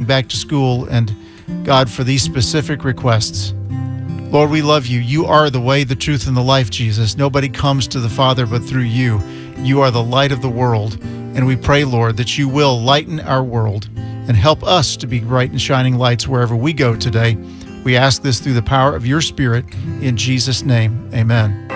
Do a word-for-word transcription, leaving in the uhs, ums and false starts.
back to school, and God, for these specific requests. Lord, we love you. You are the way, the truth, and the life, Jesus. Nobody comes to the Father but through you. You are the light of the world. And we pray, Lord, that you will lighten our world and help us to be bright and shining lights wherever we go today. We ask this through the power of your Spirit. In Jesus' name, amen.